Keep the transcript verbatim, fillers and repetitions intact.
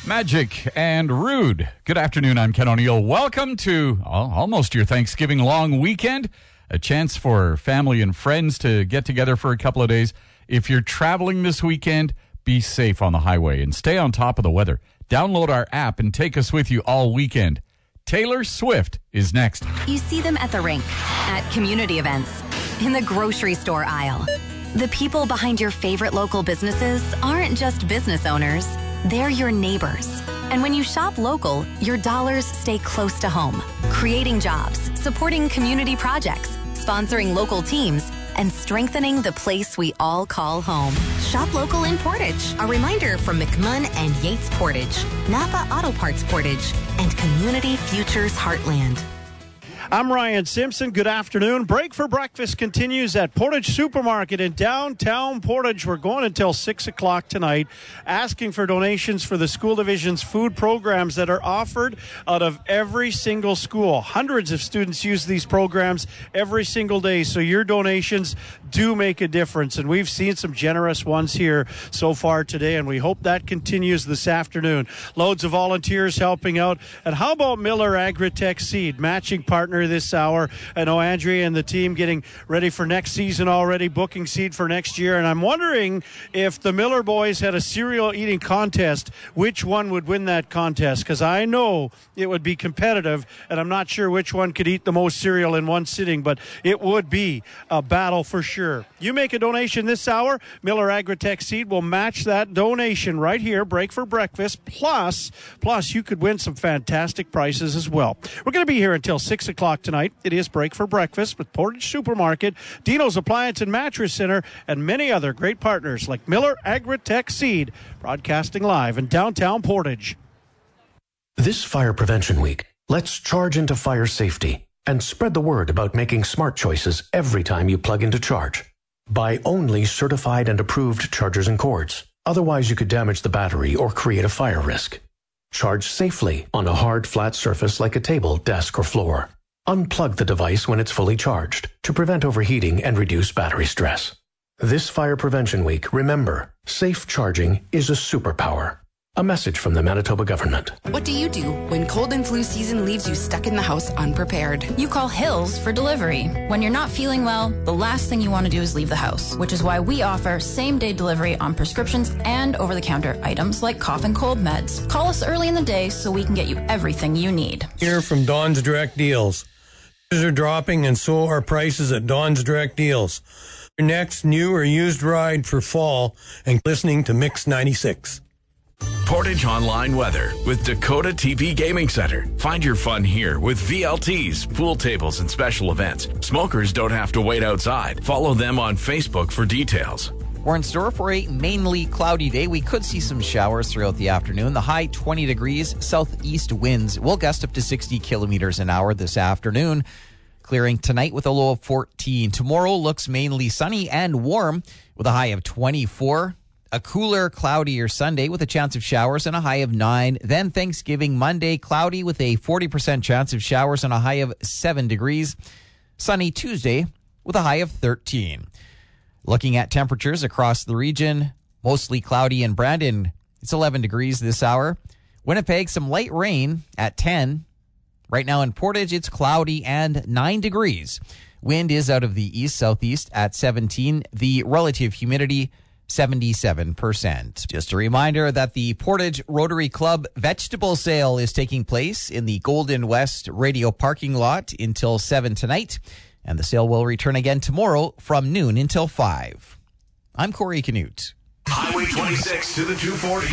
Magic and Rude. Good afternoon, I'm Ken O'Neill. Welcome to uh, almost your Thanksgiving long weekend. A chance for family and friends to get together for a couple of days. If you're traveling this weekend, be safe on the highway and stay on top of the weather. Download our app and take us with you all weekend. Taylor Swift is next. You see them at the rink, at community events, in the grocery store aisle. The people behind your favorite local businesses aren't just business owners. They're your neighbors. And when you shop local, your dollars stay close to home, creating jobs, supporting community projects, sponsoring local teams, and strengthening the place we all call home. Shop local in Portage. A reminder from McMunn and Yates Portage, Napa Auto Parts Portage, and Community Futures Heartland. I'm Ryan Simpson. Good afternoon. Break for breakfast continues at Portage Supermarket in downtown Portage. We're going until six o'clock tonight, asking for donations for the school division's food programs that are offered out of every single school. Hundreds of students use these programs every single day, so your donations do make a difference. And we've seen some generous ones here so far today, and we hope that continues this afternoon. Loads of volunteers helping out. And how about Miller Agritech Seed, matching partner this hour? I know Andrea and the team getting ready for next season already, booking seed for next year. And I'm wondering if the Miller boys had a cereal eating contest, which one would win that contest? Because I know it would be competitive, and I'm not sure which one could eat the most cereal in one sitting, but it would be a battle for sure. You make a donation this hour, Miller Agritech Seed will match that donation right here, Break for Breakfast. Plus, plus you could win some fantastic prizes as well. We're going to be here until six o'clock tonight. It is Break for Breakfast with Portage Supermarket, Dino's Appliance and Mattress Center, and many other great partners like Miller Agritech Seed, broadcasting live in downtown Portage. This Fire Prevention Week, let's charge into fire safety and spread the word about making smart choices every time you plug into charge. Buy only certified and approved chargers and cords. Otherwise, you could damage the battery or create a fire risk. Charge safely on a hard, flat surface like a table, desk, or floor. Unplug the device when it's fully charged to prevent overheating and reduce battery stress. This Fire Prevention Week, remember, safe charging is a superpower. A message from the Manitoba government. What do you do when cold and flu season leaves you stuck in the house unprepared? You call Hills for delivery. When you're not feeling well, the last thing you want to do is leave the house, which is why we offer same-day delivery on prescriptions and over-the-counter items like cough and cold meds. Call us early in the day so we can get you everything you need. Here from Don's Direct Deals. Prices are dropping and so are prices at Don's Direct Deals. Your next new or used ride for fall and listening to Mix ninety-six. Portage Online Weather with Dakota T V Gaming Center. Find your fun here with V L Ts, pool tables, and special events. Smokers don't have to wait outside. Follow them on Facebook for details. We're in store for a mainly cloudy day. We could see some showers throughout the afternoon. The high twenty degrees, southeast winds will gust up to sixty kilometers an hour this afternoon. Clearing tonight with a low of fourteen. Tomorrow looks mainly sunny and warm with a high of twenty-four. A cooler, cloudier Sunday with a chance of showers and a high of nine. Then Thanksgiving Monday, cloudy with a forty percent chance of showers and a high of seven degrees. Sunny Tuesday with a high of thirteen. Looking at temperatures across the region, mostly cloudy in Brandon. It's eleven degrees this hour. Winnipeg, some light rain at ten. Right now in Portage, it's cloudy and nine degrees. Wind is out of the east-southeast at seventeen. The relative humidity, seventy-seven percent. Just a reminder that the Portage Rotary Club vegetable sale is taking place in the Golden West Radio parking lot until seven tonight, and the sale will return again tomorrow from noon until five. I'm Corey Canute. Highway twenty-six to the two forty.